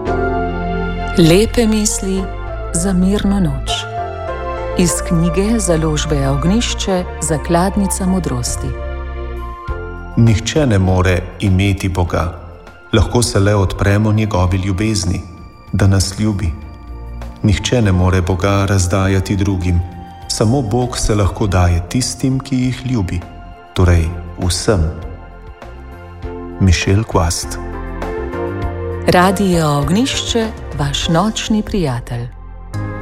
Lepe misli za mirno noč. Iz knjige Založbe Ognjišče Zakladnica modrosti. Nihče ne more imeti Boga, lahko se le odpremo njegovi ljubezni, da nas ljubi. Nihče ne more Boga razdajati drugim, samo Bog se lahko daje tistim, ki jih ljubi, torej vsem. Michel Quast. Radio Ognjišče, vaš nočni prijatelj.